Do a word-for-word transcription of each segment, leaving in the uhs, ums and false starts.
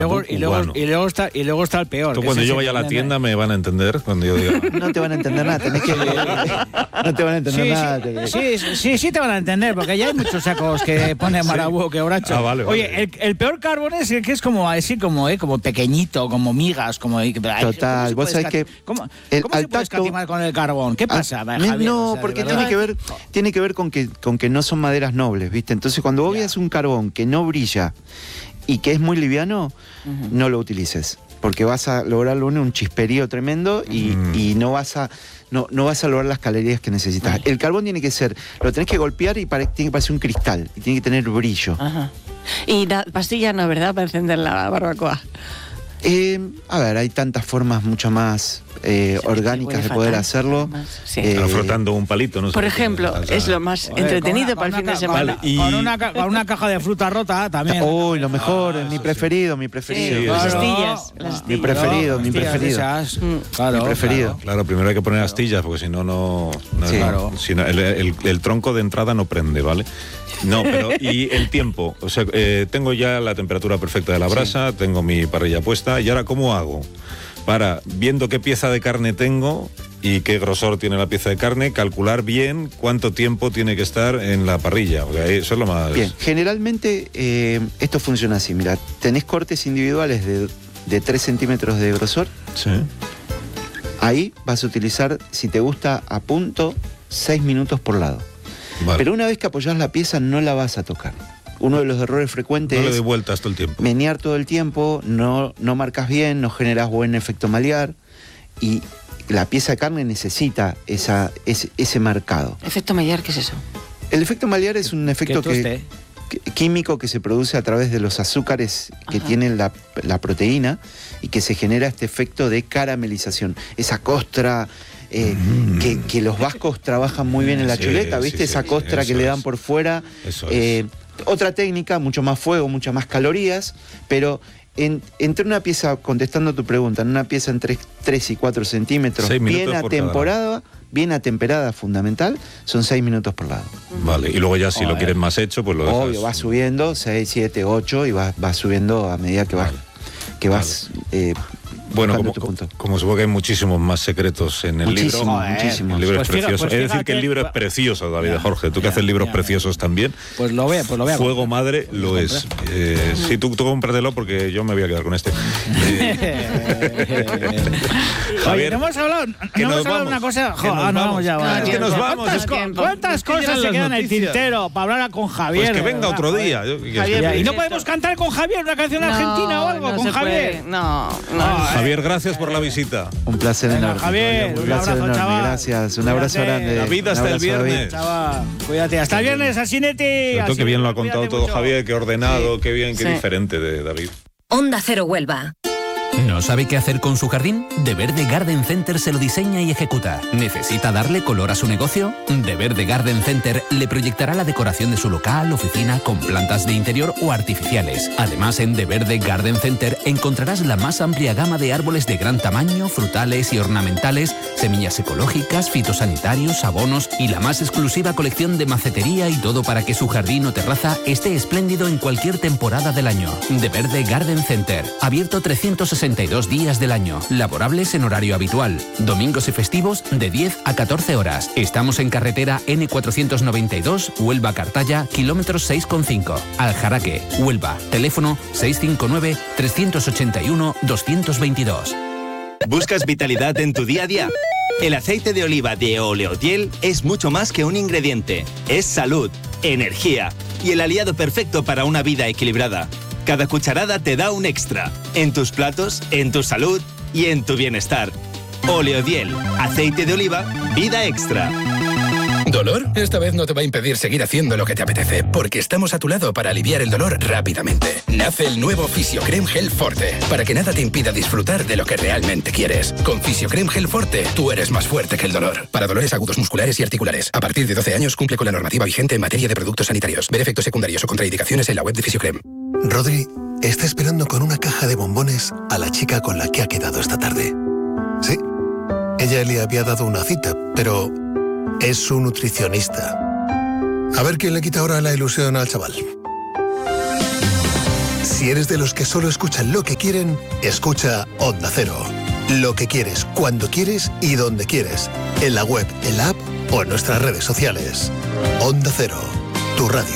Luego, y, luego, y, luego está, y luego está el peor. Tú cuando yo vaya a la tienda me van a entender cuando yo diga. No te van a entender nada, tenés que. No te van a entender sí, nada. Sí, sí, sí, sí te van a entender, porque ya hay muchos sacos que pone Marabú, que Bracho. Ah, vale, Oye, vale. El, el peor carbón es el que es como así, como, eh, como pequeñito, como migas, como. Total, vos sabés que. ¿Cómo, el, ¿cómo se puede escatimar con el carbón? ¿Qué pasa, al, Javier? No, o sea, porque tiene que ver, tiene que ver con que, con que no son maderas nobles, ¿viste? Entonces, cuando vos veas un carbón que no brilla y que es muy liviano, uh-huh. no lo utilices, porque vas a lograrlo un chisperío tremendo y, mm. y no vas a no, no vas a lograr las calorías que necesitas. Uh-huh. El carbón tiene que ser, lo tenés que golpear y pare, tiene que parecer un cristal y tiene que tener brillo. Uh-huh. Y la pastilla no, ¿verdad? Para encender la barbacoa. Eh, a ver, hay tantas formas mucho más eh, sí, orgánicas de poder hacerlo. Sí. Eh, frotando un palito, ¿no? Por ejemplo, o sea, es lo más Oye, entretenido para el fin de semana. Vale, y... Con, una, con una caja de fruta rota también. Uy, lo mejor, ah, mi preferido, mi preferido. Sí, claro. Las astillas. Las astillas. Mi preferido, mi preferido. Mm. Claro, mi preferido. Claro, claro, primero hay que poner claro. astillas, porque si no, no... no sí. claro. si no, el, el, el tronco de entrada no prende, ¿vale? No, pero y el tiempo, o sea, eh, tengo ya la temperatura perfecta de la brasa, sí. tengo mi parrilla puesta, y ahora ¿cómo hago? Para, viendo qué pieza de carne tengo y qué grosor tiene la pieza de carne, calcular bien cuánto tiempo tiene que estar en la parrilla, porque eso es lo más... Bien, generalmente eh, esto funciona así, mira, tenés cortes individuales de, de tres centímetros de grosor, sí. ahí vas a utilizar, si te gusta a punto, seis minutos por lado. Vale. Pero una vez que apoyás la pieza no la vas a tocar. Uno de los errores frecuentes no le es doy vueltas todo el tiempo. menear todo el tiempo, no, no marcas bien, no generas buen efecto malear y la pieza de carne necesita esa, ese, ese marcado. ¿Efecto malear qué es eso? El efecto malear es un efecto que, que, químico que se produce a través de los azúcares que Ajá. tienen la, la proteína y que se genera este efecto de caramelización. Esa costra... Eh, mm. que, que los vascos trabajan muy bien en la sí, chuleta, ¿viste? Sí, Esa costra sí, que le dan por fuera. Eso eh, es. Otra técnica, mucho más fuego, muchas más calorías, pero en, entre una pieza, contestando tu pregunta, en una pieza entre tres y cuatro centímetros, bien atemperada, bien atemperada, fundamental, son seis minutos por lado. Vale, y luego ya si Joder. lo quieres más hecho, pues lo dejas. Obvio, vas subiendo, seis, siete, ocho, y vas, vas subiendo a medida que vas... Vale. Que vas vale. eh, Bueno, como, como, como supongo que hay muchísimos más secretos en el muchísimo, libro. Joder, muchísimo. El libro pues es precioso. Fíjate, pues es decir, que el libro es precioso, David, Jorge. Tú que ya, haces libros ya, preciosos ya. también. Pues lo veo, pues lo veo. Fuego Madre lo es. Eh, sí, tú, tú cómpratelo porque yo me voy a quedar con este. Eh, Oye, no hemos hablado, no hemos hablado de una cosa. Que nos vamos ya. Ah, que nos vamos. ¿Cuántas, co ¿cuántas cosas se quedan en el tintero para hablar con Javier? Pues que venga ¿verdad? otro día. Yo, Javier, ¿y no podemos cantar con Javier una canción no, argentina o algo? No con Javier. Puede. No, no. Javier, gracias por la visita. Un placer Venga, enorme. Javier, un un placer abrazo, enorme. chaval. Gracias. Un abrazo Cuídate. grande. David, hasta el viernes. Chaval, cuídate. Hasta el viernes, así Neti. Así que bien lo ha contado todo mucho. Javier, qué ordenado, sí. qué bien, qué sí. diferente de David. Onda Cero Huelva. ¿No sabe qué hacer con su jardín? De Verde Garden Center se lo diseña y ejecuta. ¿Necesita darle color a su negocio? De Verde Garden Center le proyectará la decoración de su local, oficina, con plantas de interior o artificiales. Además, en De Verde Garden Center encontrarás la más amplia gama de árboles de gran tamaño, frutales y ornamentales, semillas ecológicas, fitosanitarios, abonos y la más exclusiva colección de macetería y todo para que su jardín o terraza esté espléndido en cualquier temporada del año. De Verde Garden Center, abierto trescientos sesenta y dos días del año, laborables en horario habitual, domingos y festivos de diez a catorce horas. Estamos en carretera N cuatrocientos noventa y dos, Huelva-Cartaya, kilómetros seis coma cinco. Aljaraque, Huelva, teléfono seis cinco nueve, tres ocho uno, dos dos dos. ¿Buscas vitalidad en tu día a día? El aceite de oliva de Oleodiel es mucho más que un ingrediente. Es salud, energía y el aliado perfecto para una vida equilibrada. Cada cucharada te da un extra, en tus platos, en tu salud y en tu bienestar. Oleodiel, aceite de oliva, vida extra. ¿Dolor? Esta vez no te va a impedir seguir haciendo lo que te apetece, porque estamos a tu lado para aliviar el dolor rápidamente. Nace el nuevo Fisiocrem Gel Forte, para que nada te impida disfrutar de lo que realmente quieres. Con Fisiocrem Gel Forte, tú eres más fuerte que el dolor. Para dolores agudos musculares y articulares. A partir de doce años cumple con la normativa vigente en materia de productos sanitarios. Ver efectos secundarios o contraindicaciones en la web de Fisiocrem. Rodri está esperando con una caja de bombones a la chica con la que ha quedado esta tarde. Sí, ella le había dado una cita, pero es su nutricionista. A ver quién le quita ahora la ilusión al chaval. Si eres de los que solo escuchan lo que quieren, escucha Onda Cero. Lo que quieres, cuando quieres y donde quieres. En la web, en la app o en nuestras redes sociales. Onda Cero, tu radio.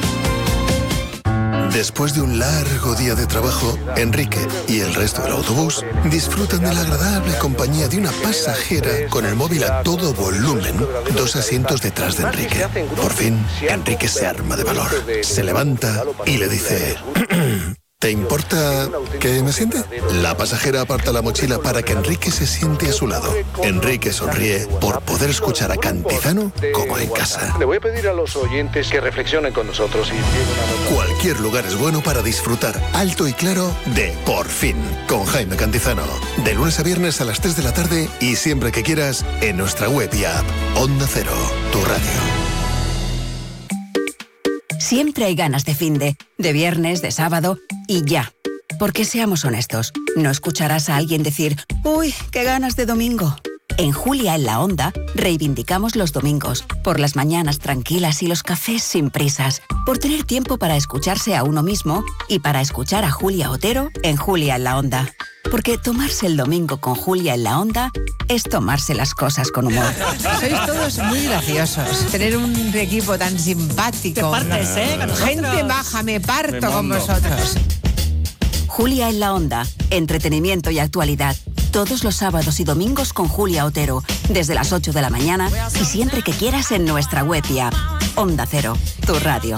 Después de un largo día de trabajo, Enrique y el resto del autobús disfrutan de la agradable compañía de una pasajera con el móvil a todo volumen, dos asientos detrás de Enrique. Por fin, Enrique se arma de valor, se levanta y le dice... ¿Te importa que me siente? La pasajera aparta la mochila para que Enrique se siente a su lado. Enrique sonríe por poder escuchar a Cantizano como en casa. Le voy a pedir a los oyentes que reflexionen con nosotros y... Cualquier lugar es bueno para disfrutar alto y claro de Por Fin, con Jaime Cantizano. De lunes a viernes a las tres de la tarde y siempre que quieras en nuestra web y app. Onda Cero, tu radio. Siempre hay ganas de finde, de viernes, de sábado y ya. Porque seamos honestos, no escucharás a alguien decir «Uy, qué ganas de domingo». En Julia en la Onda reivindicamos los domingos, por las mañanas tranquilas y los cafés sin prisas, por tener tiempo para escucharse a uno mismo y para escuchar a Julia Otero en Julia en la Onda. Porque tomarse el domingo con Julia en la Onda es tomarse las cosas con humor. Sois todos muy graciosos. Tener un equipo tan simpático. Te partes, ¿eh? Con nosotros. Gente baja, me parto Me con mando. vosotros. Julia en la Onda, entretenimiento y actualidad. Todos los sábados y domingos con Julia Otero, desde las ocho de la mañana y siempre que quieras en nuestra web y app. Onda Cero, tu radio.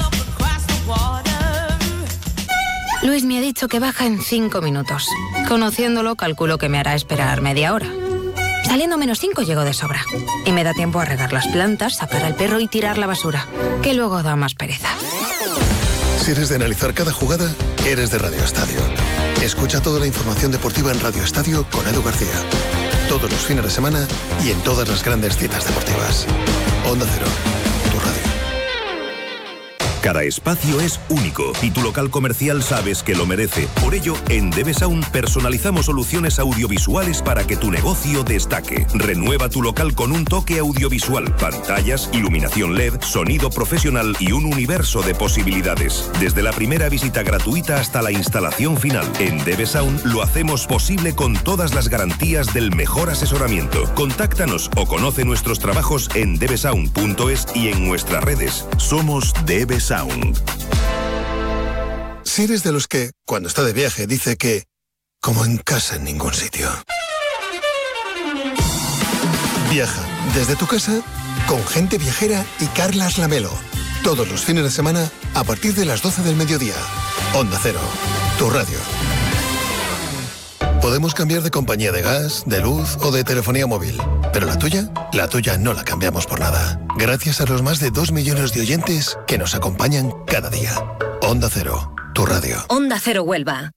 Luis me ha dicho que baja en cinco minutos. Conociéndolo, calculo que me hará esperar media hora. Saliendo menos cinco llego de sobra. Y me da tiempo a regar las plantas, sacar al perro y tirar la basura, que luego da más pereza. Si eres de analizar cada jugada, eres de Radio Estadio. Escucha toda la información deportiva en Radio Estadio con Edu García. Todos los fines de semana y en todas las grandes citas deportivas. Onda Cero, tu radio. Cada espacio es único y tu local comercial sabes que lo merece. Por ello, en DB Sound personalizamos soluciones audiovisuales para que tu negocio destaque. Renueva tu local con un toque audiovisual, pantallas, iluminación L E D, sonido profesional y un universo de posibilidades. Desde la primera visita gratuita hasta la instalación final. En DB Sound lo hacemos posible con todas las garantías del mejor asesoramiento. Contáctanos o conoce nuestros trabajos en dbsound punto es y en nuestras redes. Somos DB Sound. Si eres de los que, cuando está de viaje, dice que como en casa en ningún sitio. Viaja desde tu casa con Gente Viajera y Carlas Lamelo. Todos los fines de semana a partir de las doce del mediodía. Onda Cero, tu radio. Podemos cambiar de compañía de gas, de luz o de telefonía móvil. Pero la tuya, la tuya no la cambiamos por nada. Gracias a los más de dos millones de oyentes que nos acompañan cada día. Onda Cero, tu radio. Onda Cero Huelva.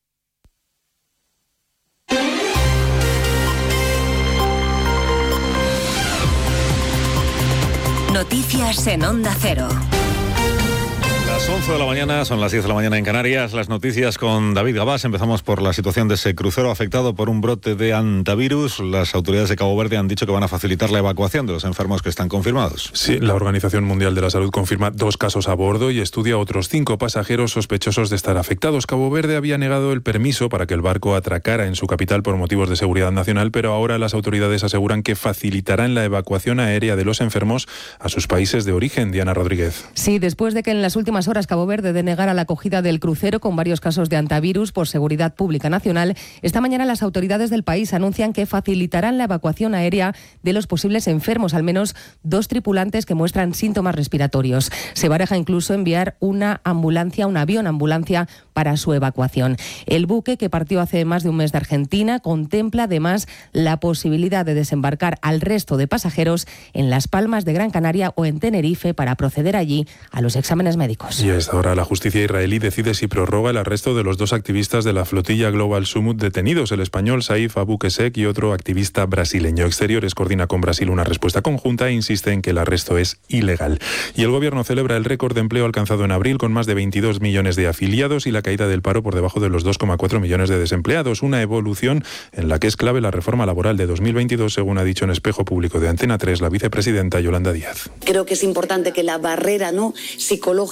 Noticias en Onda Cero. Las once de la mañana, son las diez de la mañana en Canarias. Las noticias con David Gabás. Empezamos por la situación de ese crucero afectado por un brote de hantavirus. Las autoridades de Cabo Verde han dicho que van a facilitar la evacuación de los enfermos que están confirmados. Sí, la Organización Mundial de la Salud confirma dos casos a bordo y estudia otros cinco pasajeros sospechosos de estar afectados. Cabo Verde había negado el permiso para que el barco atracara en su capital por motivos de seguridad nacional, pero ahora las autoridades aseguran que facilitarán la evacuación aérea de los enfermos a sus países de origen. Diana Rodríguez. Sí, después de que en las últimas horas Cabo Verde denegara la acogida del crucero con varios casos de hantavirus por seguridad pública nacional, esta mañana las autoridades del país anuncian que facilitarán la evacuación aérea de los posibles enfermos, al menos dos tripulantes que muestran síntomas respiratorios. Se baraja incluso enviar una ambulancia, un avión ambulancia para su evacuación. El buque, que partió hace más de un mes de Argentina, contempla además la posibilidad de desembarcar al resto de pasajeros en Las Palmas de Gran Canaria o en Tenerife para proceder allí a los exámenes médicos. Y a esta hora la justicia israelí decide si prorroga el arresto de los dos activistas de la flotilla Global Summit detenidos, el español Saif Abu Kesek y otro activista brasileño. Exteriores coordina con Brasil una respuesta conjunta e insiste en que el arresto es ilegal. Y el gobierno celebra el récord de empleo alcanzado en abril con más de veintidós millones de afiliados y la caída del paro por debajo de los dos coma cuatro millones de desempleados, una evolución en la que es clave la reforma laboral de dos mil veintidós, según ha dicho en Espejo Público de Antena tres la vicepresidenta Yolanda Díaz. Creo que es importante que la barrera no psicológica de bajar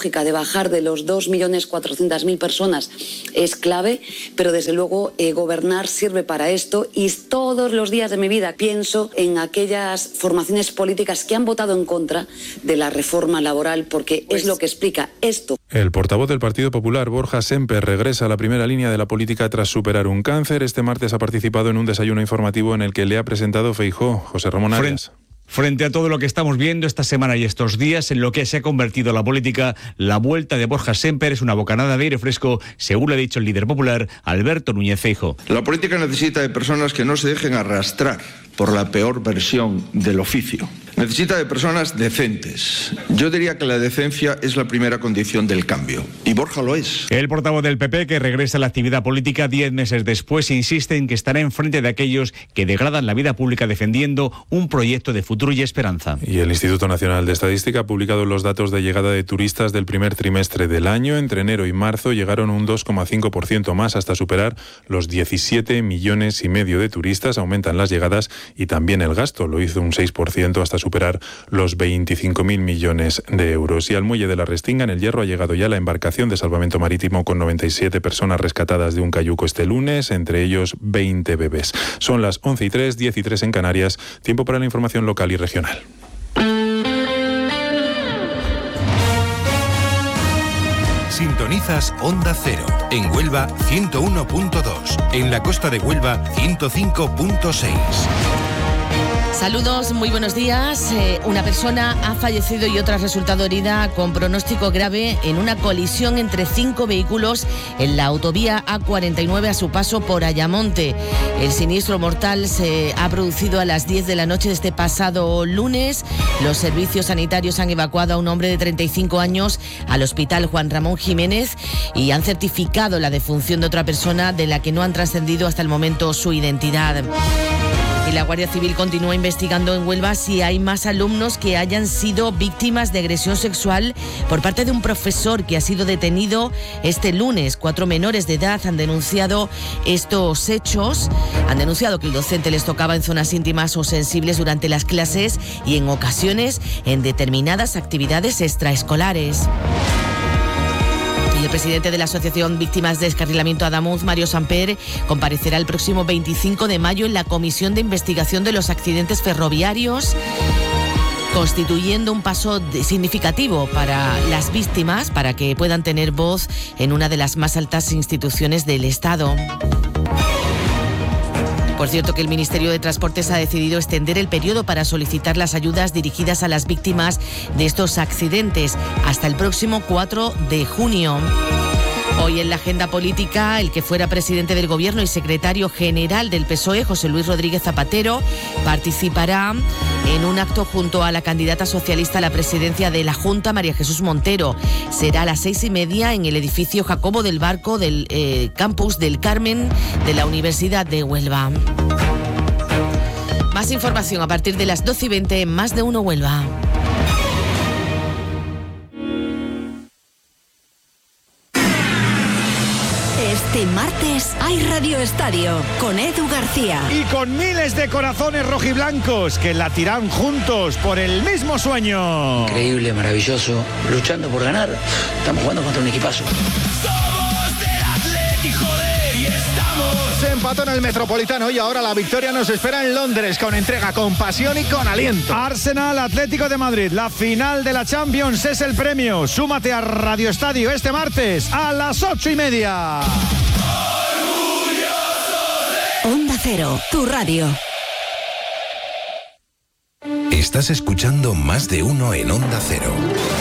bajar de los dos millones cuatrocientas mil personas es clave, pero desde luego eh, gobernar sirve para esto y todos los días de mi vida pienso en aquellas formaciones políticas que han votado en contra de la reforma laboral porque pues... es lo que explica esto. El portavoz del Partido Popular, Borja Sémper, regresa a la primera línea de la política tras superar un cáncer. Este martes ha participado en un desayuno informativo en el que le ha presentado Feijóo. José Ramón Arias. Frente a todo lo que estamos viendo esta semana y estos días, en lo que se ha convertido la política, la vuelta de Borja Sémper es una bocanada de aire fresco, según le ha dicho el líder popular, Alberto Núñez Feijóo. La política necesita de personas que no se dejen arrastrar por la peor versión del oficio. Necesita de personas decentes. Yo diría que la decencia es la primera condición del cambio. Y Borja lo es. El portavoz del P P, que regresa a la actividad política diez meses después, insiste en que estará enfrente de aquellos que degradan la vida pública defendiendo un proyecto de futuro y esperanza. Y el Instituto Nacional de Estadística ha publicado los datos de llegada de turistas del primer trimestre del año. Entre enero y marzo llegaron un dos coma cinco por ciento más hasta superar los diecisiete millones y medio de turistas. Aumentan las llegadas y también el gasto. Lo hizo un seis por ciento hasta superar los veinticinco mil millones de euros. Y al muelle de la Restinga, en el Hierro, ha llegado ya la embarcación de salvamento marítimo con noventa y siete personas rescatadas de un cayuco este lunes, entre ellos veinte bebés. Son las once y tres, diez y tres en Canarias. Tiempo para la información local y regional. Sintonizas Onda Cero. En Huelva, ciento uno punto dos. En la costa de Huelva, ciento cinco punto seis. Saludos, muy buenos días. Eh, una persona ha fallecido y otra ha resultado herida con pronóstico grave en una colisión entre cinco vehículos en la autovía A cuarenta y nueve a su paso por Ayamonte. El siniestro mortal se ha producido a las diez de la noche de este pasado lunes. Los servicios sanitarios han evacuado a un hombre de treinta y cinco años al hospital Juan Ramón Jiménez y han certificado la defunción de otra persona de la que no han trascendido hasta el momento su identidad. Y la Guardia Civil continúa investigando en Huelva si hay más alumnos que hayan sido víctimas de agresión sexual por parte de un profesor que ha sido detenido este lunes. Cuatro menores de edad han denunciado estos hechos. Han denunciado que el docente les tocaba en zonas íntimas o sensibles durante las clases y en ocasiones en determinadas actividades extraescolares. El presidente de la Asociación Víctimas de Descarrilamiento Adamuz, Mario Samper, comparecerá el próximo veinticinco de mayo en la Comisión de Investigación de los Accidentes Ferroviarios, constituyendo un paso significativo para las víctimas, para que puedan tener voz en una de las más altas instituciones del Estado. Por cierto, que el Ministerio de Transportes ha decidido extender el periodo para solicitar las ayudas dirigidas a las víctimas de estos accidentes hasta el próximo cuatro de junio. Hoy en la agenda política, el que fuera presidente del Gobierno y secretario general del P S O E, José Luis Rodríguez Zapatero, participará en un acto junto a la candidata socialista a la presidencia de la Junta, María Jesús Montero. Será a las seis y media en el edificio Jacobo del Barco del eh, campus del Carmen de la Universidad de Huelva. Más información a partir de las doce y veinte en Más de Uno Huelva. Este martes hay Radio Estadio con Edu García. Y con miles de corazones rojiblancos que latirán juntos por el mismo sueño. Increíble, maravilloso, luchando por ganar. Estamos jugando contra un equipazo. Somos de Atlético de y estamos. Se empató en el Metropolitano y ahora la victoria nos espera en Londres con entrega, con pasión y con aliento. Arsenal Atlético de Madrid, la final de la Champions es el premio. Súmate a Radio Estadio este martes a las ocho y media. Onda Cero, tu radio. Estás escuchando Más de Uno en Onda Cero.